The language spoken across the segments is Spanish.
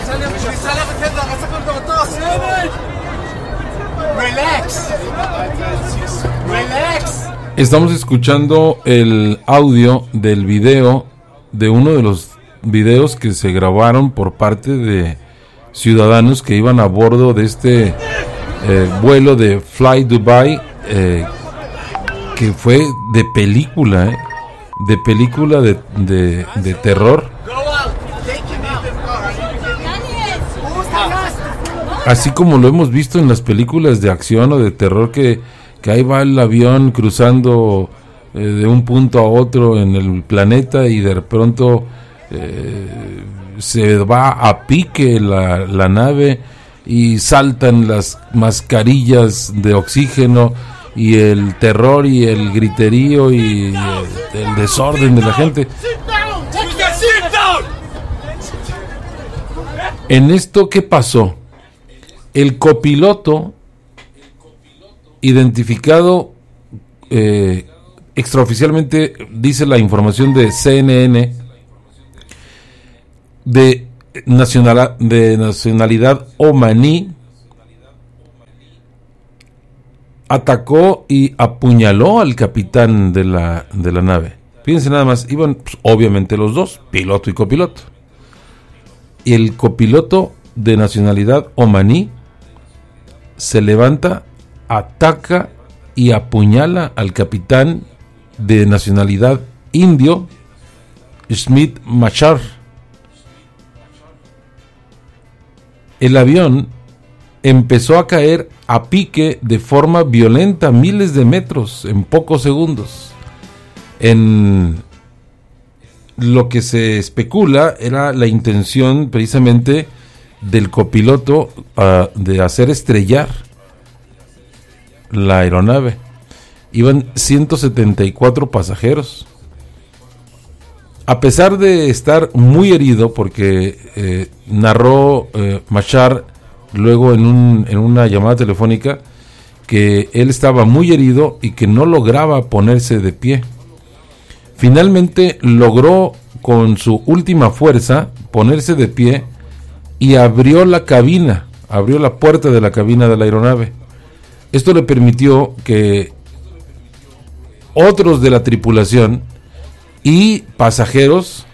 Estamos escuchando el audio del video, de uno de los videos que se grabaron por parte de ciudadanos que iban a bordo de este vuelo de Fly Dubai, que fue de película, de terror. Así como lo hemos visto en las películas de acción o de terror, que ahí va el avión cruzando de un punto a otro en el planeta y de pronto se va a pique la nave y saltan las mascarillas de oxígeno y el terror y el griterío y el desorden de la gente. En esto, ¿qué pasó? El copiloto, identificado extraoficialmente, dice la información de CNN, de nacionalidad omaní, atacó y apuñaló al capitán de la nave. Fíjense nada más, iban pues, obviamente los dos, piloto y copiloto. Y el copiloto de nacionalidad omaní se levanta, ataca y apuñala al capitán de nacionalidad indio, Smith Machar. El avión empezó a caer a pique de forma violenta, miles de metros en pocos segundos. En lo que se especula era la intención precisamente del copiloto de hacer estrellar la aeronave. Iban 174 pasajeros. A pesar de estar muy herido, porque narró Machar luego en una llamada telefónica que él estaba muy herido y que no lograba ponerse de pie. Finalmente logró con su última fuerza ponerse de pie y abrió la puerta de la cabina de la aeronave. Esto le permitió que otros de la tripulación y pasajeros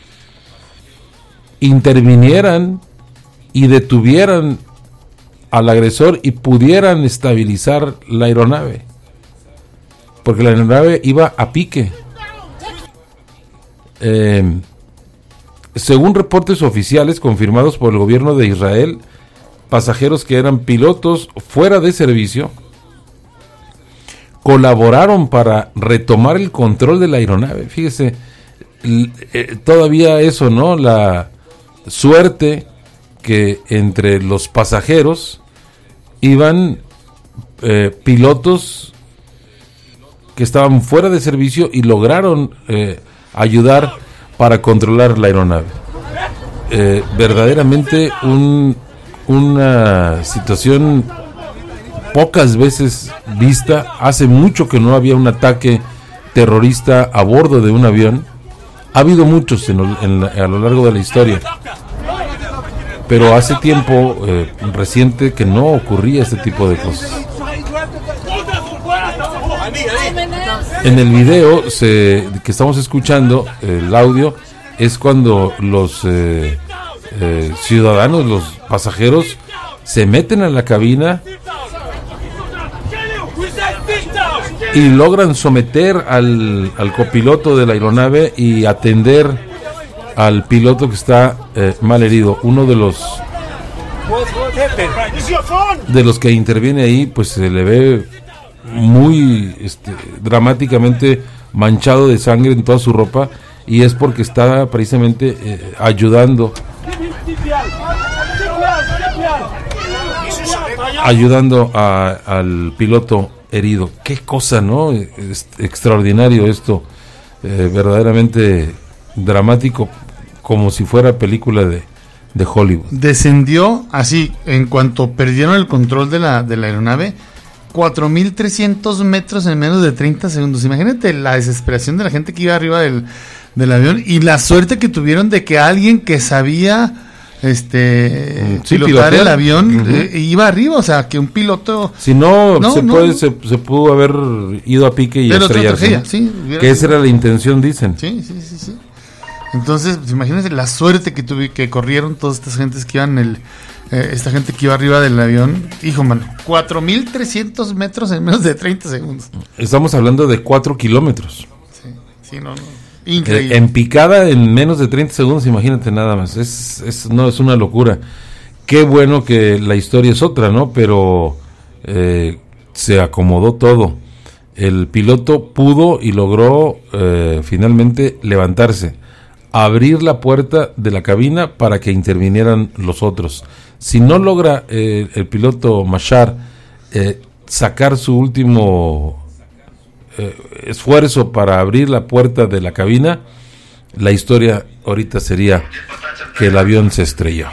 intervinieran y detuvieran al agresor y pudieran estabilizar la aeronave, porque la aeronave iba a pique. Según reportes oficiales confirmados por el gobierno de Israel, pasajeros que eran pilotos fuera de servicio colaboraron para retomar el control de la aeronave. Fíjese, todavía eso, ¿no? La suerte que entre los pasajeros iban pilotos que estaban fuera de servicio y lograron ayudar para controlar la aeronave. Verdaderamente una situación pocas veces vista. Hace mucho que no había un ataque terrorista a bordo de un avión. Ha habido muchos a lo largo de la historia, pero hace tiempo reciente que no ocurría este tipo de cosas. En el video que estamos escuchando, el audio, es cuando los ciudadanos, los pasajeros, se meten a la cabina y logran someter al copiloto de la aeronave y atender al piloto que está mal herido. Uno de los que interviene ahí, pues se le ve muy dramáticamente manchado de sangre en toda su ropa, y es porque está precisamente ayudando al piloto herido. Qué cosa, ¿no? Es extraordinario esto, verdaderamente dramático, como si fuera película de Hollywood. Descendió así, en cuanto perdieron el control de la aeronave, 4.300 metros en menos de 30 segundos. Imagínate la desesperación de la gente que iba arriba del avión, y la suerte que tuvieron de que alguien que sabía pilotar el avión, iba arriba, o sea, que un piloto... Si no, se pudo haber ido a pique y estrellarse. Que esa era la intención, dicen. Sí. Entonces, pues, imagínense la suerte que corrieron todas estas gentes que iban esta gente que iba arriba del avión. Hijo, mano, 4,300 metros en menos de 30 segundos. Estamos hablando de 4 kilómetros. Sí, no. Increíble. En picada en menos de 30 segundos, imagínate nada más. Es una locura. Qué bueno que la historia es otra, ¿no? Pero se acomodó todo. El piloto pudo y logró finalmente levantarse, abrir la puerta de la cabina para que intervinieran los otros. Si no logra el piloto Machar sacar su último esfuerzo para abrir la puerta de la cabina, la historia ahorita sería que el avión se estrelló.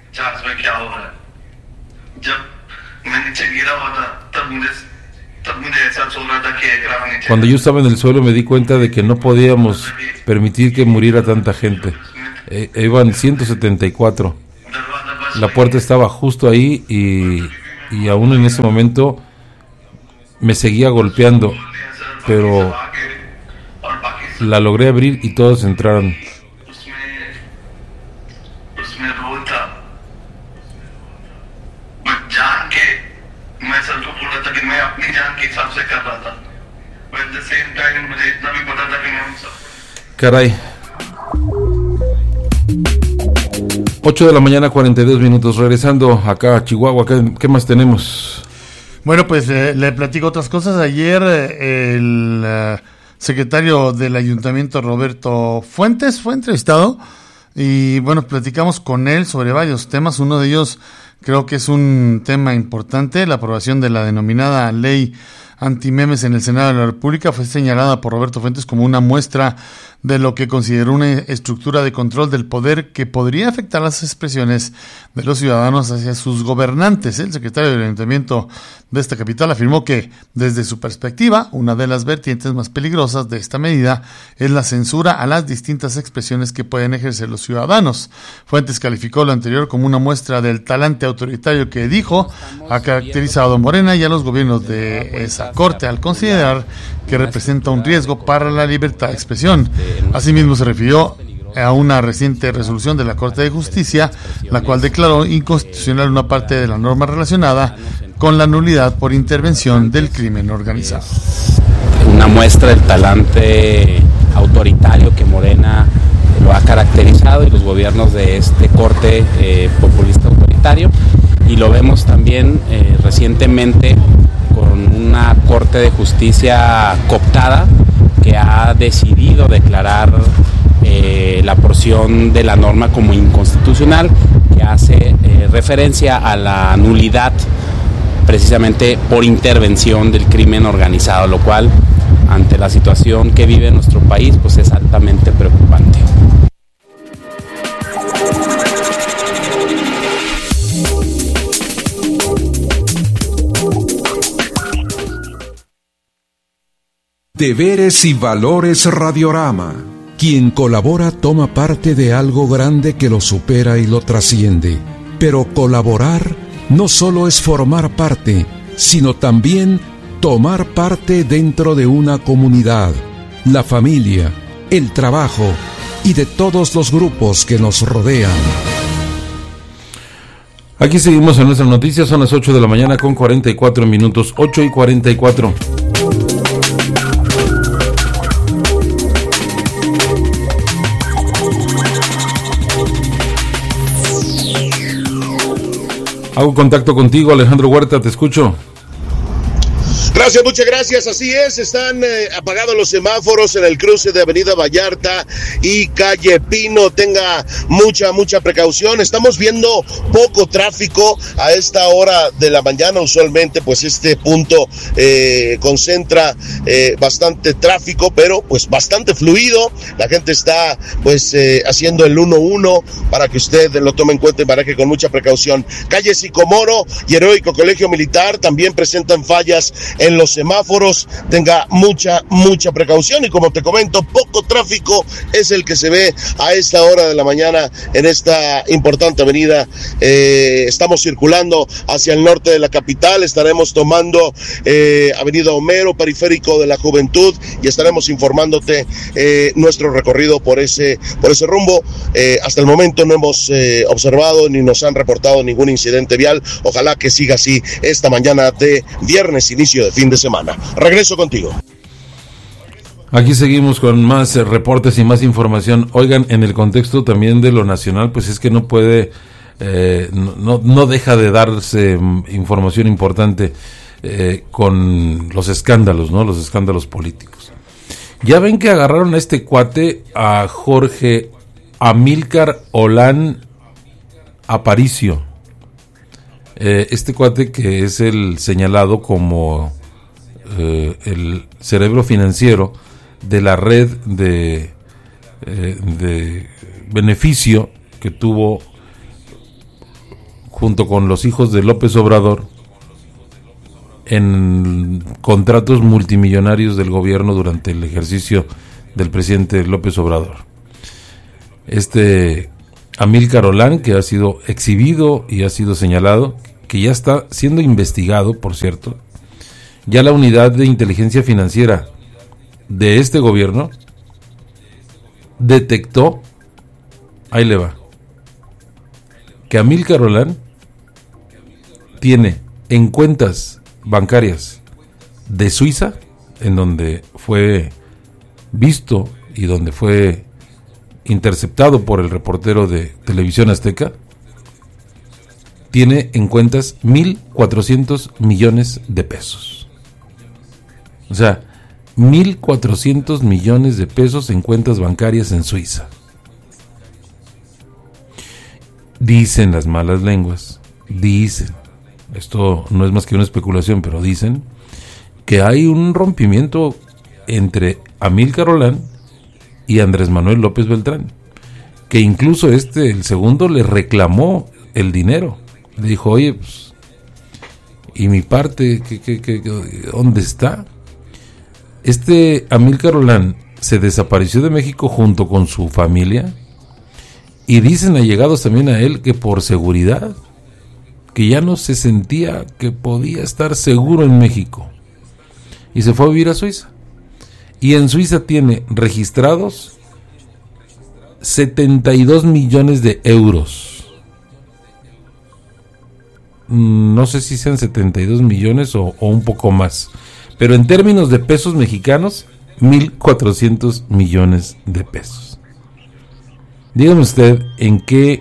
Cuando yo estaba en el suelo me di cuenta de que no podíamos permitir que muriera tanta gente. Iban 174. La puerta estaba justo ahí y aún en ese momento me seguía golpeando, pero la logré abrir y todos entraron. Caray. 8 de la mañana, 42 minutos. Regresando acá a Chihuahua, ¿qué más tenemos? Bueno, pues le platico otras cosas. Ayer el secretario del ayuntamiento, Roberto Fuentes, fue entrevistado y bueno, platicamos con él sobre varios temas. Uno de ellos creo que es un tema importante. La aprobación de la denominada ley antimemes en el Senado de la República fue señalada por Roberto Fuentes como una muestra de lo que consideró una estructura de control del poder que podría afectar las expresiones de los ciudadanos hacia sus gobernantes. El secretario del ayuntamiento de esta capital afirmó que, desde su perspectiva, una de las vertientes más peligrosas de esta medida es la censura a las distintas expresiones que pueden ejercer los ciudadanos. Fuentes calificó lo anterior como una muestra del talante autoritario que, dijo, ha caracterizado a Morena y a los gobiernos de esa corte, al considerar que representa un riesgo para la libertad de expresión. Asimismo, se refirió a una reciente resolución de la Corte de Justicia, la cual declaró inconstitucional una parte de la norma relacionada con la nulidad por intervención del crimen organizado. Una muestra del talante autoritario que Morena lo ha caracterizado y los gobiernos de este corte populista autoritario, y lo vemos también recientemente con una Corte de Justicia cooptada que ha decidido declarar la porción de la norma como inconstitucional, que hace referencia a la nulidad precisamente por intervención del crimen organizado, lo cual, ante la situación que vive nuestro país, pues es altamente preocupante. Deberes y Valores Radiorama. Quien colabora toma parte de algo grande que lo supera y lo trasciende. Pero colaborar no solo es formar parte, sino también tomar parte dentro de una comunidad, la familia, el trabajo y de todos los grupos que nos rodean. Aquí seguimos en nuestras noticias, son las 8 de la mañana con 44 minutos, 8:44. Hago contacto contigo, Alejandro Huerta, te escucho. Gracias, muchas gracias. Así es, están apagados los semáforos en el cruce de Avenida Vallarta y Calle Pino. Tenga mucha precaución. Estamos viendo poco tráfico a esta hora de la mañana. Usualmente, pues este punto concentra bastante tráfico, pero pues bastante fluido. La gente está pues haciendo el 1-1 para que usted lo tome en cuenta y maneje con mucha precaución. Calle Sicomoro y Heroico Colegio Militar también presentan fallas en en los semáforos, tenga mucha precaución, y como te comento, poco tráfico es el que se ve a esta hora de la mañana en esta importante avenida. Estamos circulando hacia el norte de la capital, estaremos tomando Avenida Homero, Periférico de la Juventud, y estaremos informándote nuestro recorrido por ese rumbo. Hasta el momento no hemos observado ni nos han reportado ningún incidente vial. Ojalá que siga así esta mañana de viernes, inicio de fin de semana. Regreso contigo. Aquí seguimos con más reportes y más información. Oigan, en el contexto también de lo nacional, pues es que no puede, no deja de darse información importante con los escándalos, ¿no? Los escándalos políticos. Ya ven que agarraron a este cuate, a Jorge Amílcar Olán Aparicio. Este cuate que es el señalado como el cerebro financiero de la red de beneficio que tuvo junto con los hijos de López Obrador en contratos multimillonarios del gobierno durante el ejercicio del presidente López Obrador. Este Amílcar Olán, que ha sido exhibido y ha sido señalado, que ya está siendo investigado, por cierto, ya la unidad de inteligencia financiera de este gobierno detectó, ahí le va, que Amílcar Olán tiene en cuentas bancarias de Suiza, en donde fue visto y donde fue interceptado por el reportero de Televisión Azteca, tiene en cuentas 1,400 millones de pesos. O sea, 1,400 millones de pesos en cuentas bancarias en Suiza. Dicen las malas lenguas, dicen, esto no es más que una especulación, pero dicen que hay un rompimiento entre Amílcar Olán y Andrés Manuel López Beltrán, que incluso el segundo, le reclamó el dinero. Le dijo, oye, pues, ¿y mi parte? ¿Dónde está? Este Amílcar Olán se desapareció de México junto con su familia, y dicen allegados también a él que por seguridad, que ya no se sentía que podía estar seguro en México, y se fue a vivir a Suiza. Y en Suiza tiene registrados 72 millones de euros. No sé si sean 72 millones o un poco más, pero en términos de pesos mexicanos, 1,400 millones de pesos. Dígame usted en qué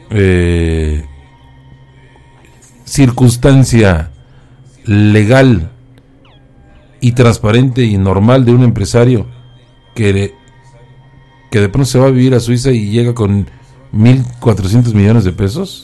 circunstancia legal y transparente y normal de un empresario que de pronto se va a vivir a Suiza y llega con 1,400 millones de pesos.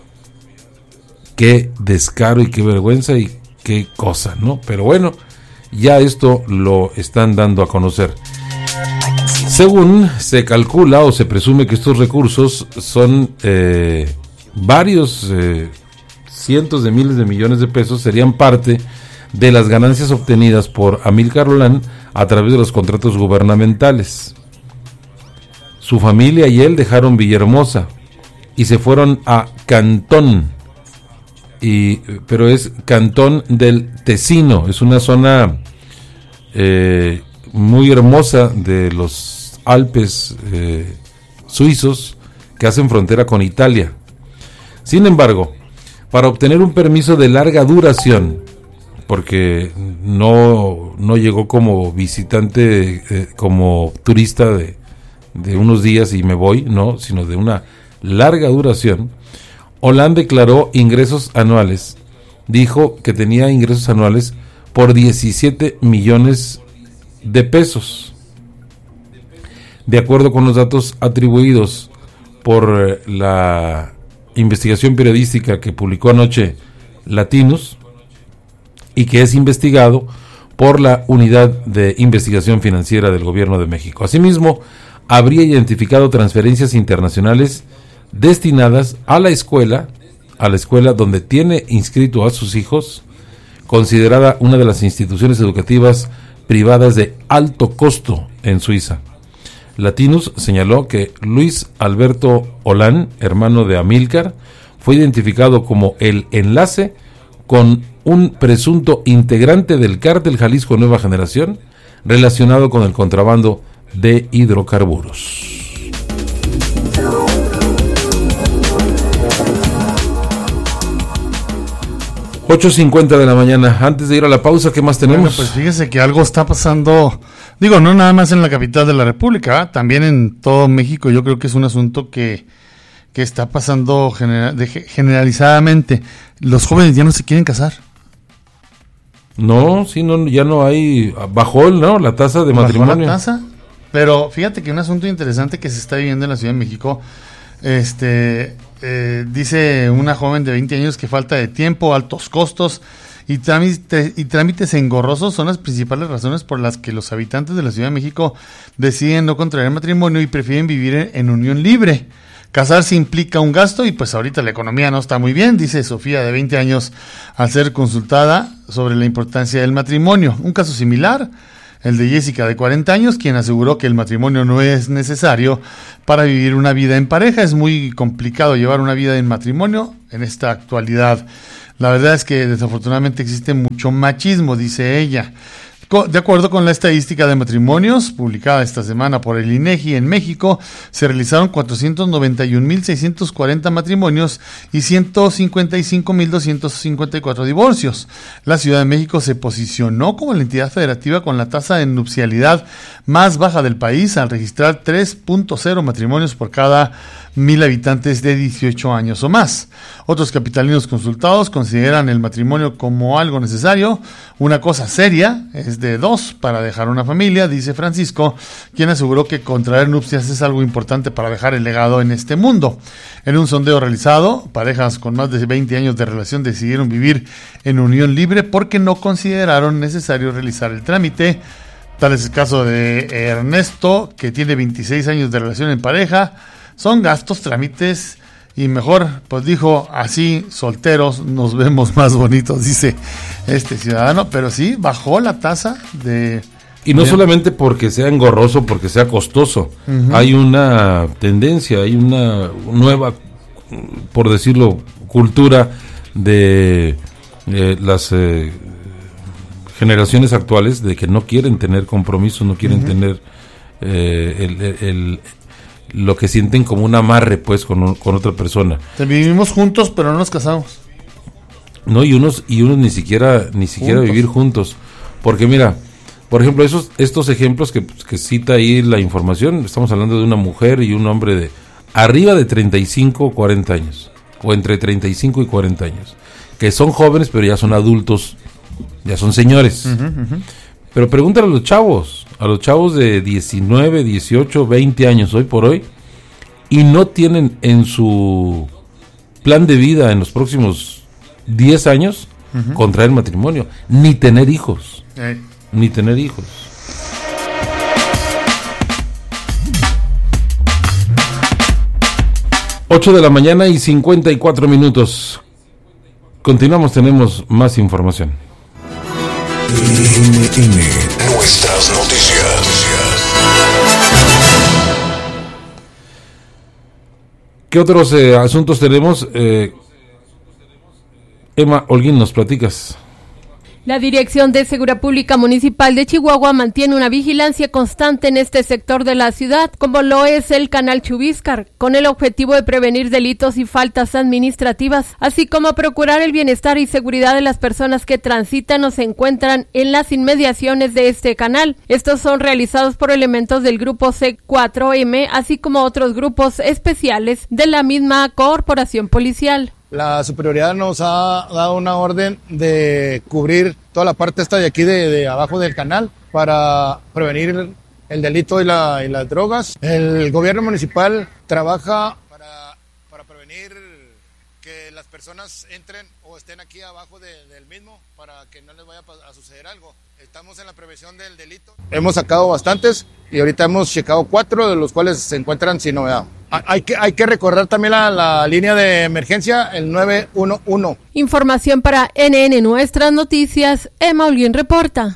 Qué descaro y qué vergüenza y qué cosa, ¿no? Pero bueno, ya esto lo están dando a conocer. Según se calcula o se presume que estos recursos son varios cientos de miles de millones de pesos, serían parte de las ganancias obtenidas por Amílcar Olán a través de los contratos gubernamentales. Su familia y él dejaron Villahermosa y se fueron a Cantón, pero es Cantón del Tesino, es una zona muy hermosa de los Alpes suizos que hacen frontera con Italia. Sin embargo, para obtener un permiso de larga duración, porque no llegó como visitante, como turista de unos días y me voy, no, sino de una larga duración, Olán declaró ingresos anuales. Dijo que tenía ingresos anuales por 17 millones de pesos. De acuerdo con los datos atribuidos por la investigación periodística que publicó anoche Latinus y que es investigado por la Unidad de Investigación Financiera del Gobierno de México. Asimismo, habría identificado transferencias internacionales destinadas a la escuela donde tiene inscrito a sus hijos, considerada una de las instituciones educativas privadas de alto costo en Suiza. Latinus señaló que Luis Alberto Olán, hermano de Amílcar, fue identificado como el enlace con un presunto integrante del cártel Jalisco Nueva Generación relacionado con el contrabando de hidrocarburos. 8:50 de la mañana. Antes de ir a la pausa, ¿qué más tenemos? Bueno, pues fíjese que algo está pasando, digo, no nada más en la capital de la República, ¿eh? También en todo México. Yo creo que es un asunto que está pasando generalizadamente. Los jóvenes ya no se quieren casar. No, sí, no, ya no hay, bajó, ¿no?, la tasa de matrimonio. La tasa, pero fíjate que un asunto interesante que se está viviendo en la Ciudad de México, dice una joven de 20 años que falta de tiempo, altos costos y trámites engorrosos son las principales razones por las que los habitantes de la Ciudad de México deciden no contraer matrimonio y prefieren vivir en unión libre. Casarse implica un gasto y pues ahorita la economía no está muy bien, dice Sofía, de 20 años, al ser consultada sobre la importancia del matrimonio. Un caso similar, el de Jessica, de 40 años, quien aseguró que el matrimonio no es necesario para vivir una vida en pareja. Es muy complicado llevar una vida en matrimonio en esta actualidad. La verdad es que desafortunadamente existe mucho machismo, dice ella. De acuerdo con la estadística de matrimonios publicada esta semana por el INEGI en México, se realizaron 491.640 matrimonios y 155.254 divorcios. La Ciudad de México se posicionó como la entidad federativa con la tasa de nupcialidad más baja del país, al registrar 3.0 matrimonios por cada 1,000 habitantes de 18 años o más. Otros capitalinos consultados consideran el matrimonio como algo necesario, una cosa seria, es de dos para dejar una familia, dice Francisco, quien aseguró que contraer nupcias es algo importante para dejar el legado en este mundo. En un sondeo realizado, parejas con más de 20 años de relación decidieron vivir en unión libre porque no consideraron necesario realizar el trámite. Tal es el caso de Ernesto, que tiene 26 años de relación en pareja. Son gastos, trámites y mejor, pues dijo, así solteros nos vemos más bonitos, dice este ciudadano, pero sí bajó la tasa de... Y no solamente porque sea engorroso, porque sea costoso. Uh-huh. Hay una tendencia, hay una nueva, por decirlo, cultura de las generaciones actuales de que no quieren tener compromiso, no quieren tener lo que sienten como un amarre, pues, con otra persona. Vivimos juntos, pero no nos casamos. No, y unos ni siquiera vivir juntos. Porque mira, por ejemplo, estos ejemplos que cita ahí la información, estamos hablando de una mujer y un hombre de arriba de 35 o 40 años, o entre 35 y 40 años, que son jóvenes, pero ya son adultos, ya son señores. Pero pregúntale a los chavos de 19, 18, 20 años hoy por hoy, y no tienen en su plan de vida en los próximos 10 años contraer matrimonio, ni tener hijos. Ni tener hijos. Ocho de la mañana y 54 minutos. Continuamos, tenemos más información. Nuestras noticias. ¿Qué otros asuntos tenemos? Emma Holguín, nos platicas. La Dirección de Seguridad Pública Municipal de Chihuahua mantiene una vigilancia constante en este sector de la ciudad, como lo es el Canal Chubíscar, con el objetivo de prevenir delitos y faltas administrativas, así como procurar el bienestar y seguridad de las personas que transitan o se encuentran en las inmediaciones de este canal. Estos son realizados por elementos del Grupo C4M, así como otros grupos especiales de la misma corporación policial. La superioridad nos ha dado una orden de cubrir toda la parte esta de aquí de abajo del canal para prevenir el delito y las drogas. El gobierno municipal trabaja para prevenir que que las personas entren o estén aquí abajo del mismo para que no les vaya a suceder algo. Estamos en la prevención del delito. Hemos sacado bastantes y ahorita hemos checado 4, de los cuales se encuentran sin novedad. Hay que recordar también la línea de emergencia, el 911. Información para NN Nuestras Noticias, Emma Holguín reporta.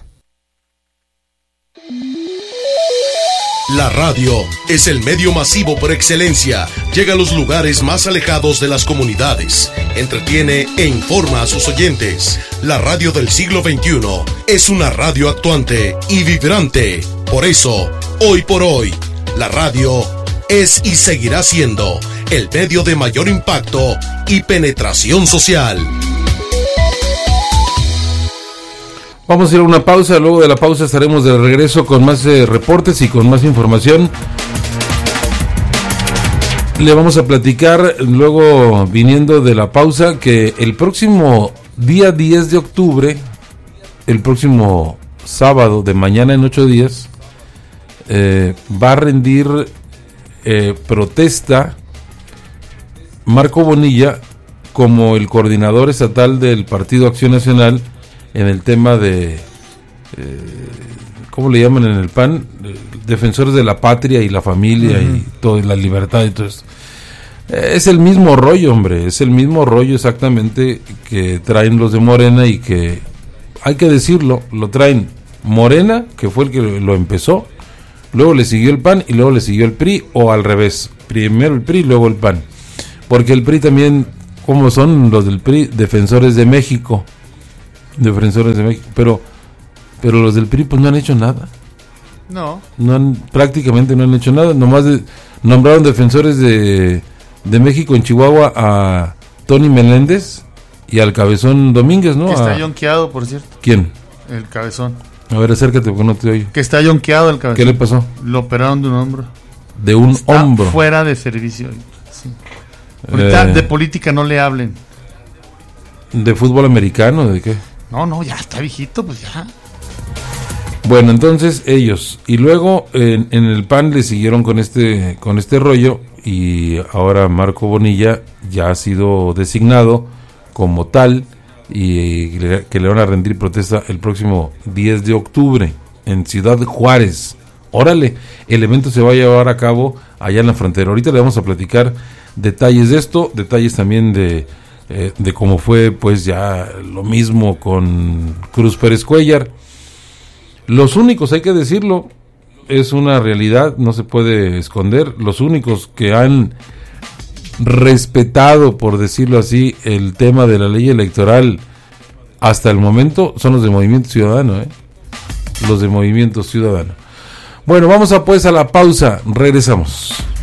La radio es el medio masivo por excelencia. Llega a los lugares más alejados de las comunidades. Entretiene e informa a sus oyentes. La radio del siglo XXI es una radio actuante y vibrante. Por eso, hoy por hoy, la radio es y seguirá siendo el medio de mayor impacto y penetración social. Vamos a ir a una pausa, luego de la pausa estaremos de regreso con más reportes y con más información. Le vamos a platicar luego, viniendo de la pausa, que el próximo día 10 de octubre, el próximo sábado, de mañana en 8 días, va a rendir protesta Marco Bonilla como el coordinador estatal del Partido Acción Nacional en el tema de, ¿cómo le llaman en el PAN? Defensores de la patria y la familia y todo, la libertad y todo esto. Es el mismo rollo, hombre, es el mismo rollo exactamente que traen los de Morena y que, hay que decirlo, lo traen Morena, que fue el que lo empezó, luego le siguió el PAN y luego le siguió el PRI, o al revés, primero el PRI, luego el PAN. Porque el PRI también, ¿cómo son los del PRI? Defensores de México. Pero los del PRI pues no han hecho nada. Prácticamente no han hecho nada. Nomás nombraron defensores de México en Chihuahua a Tony Meléndez y al Cabezón Domínguez, ¿no? Que está yonqueado, por cierto. ¿Quién? El Cabezón. A ver, acércate porque no te oigo. Que está yonqueado el Cabezón. ¿Qué le pasó? Lo operaron de un hombro. ¿De un hombro? Fuera de servicio. Sí. Ahorita de política no le hablen. ¿De fútbol americano? ¿De qué? No, ya está viejito, pues ya. Bueno, entonces ellos. Y luego en el PAN le siguieron con este rollo. Y ahora Marco Bonilla ya ha sido designado como tal. Y que le van a rendir protesta el próximo 10 de octubre en Ciudad Juárez. Órale, el evento se va a llevar a cabo allá en la frontera. Ahorita le vamos a platicar detalles de esto, detalles también de cómo fue pues ya lo mismo con Cruz Pérez Cuellar. Los únicos, hay que decirlo, es una realidad, no se puede esconder, los únicos que han respetado, por decirlo así, el tema de la ley electoral hasta el momento son los de Movimiento Ciudadano, los de Movimiento Ciudadano. Bueno, vamos a la pausa, regresamos.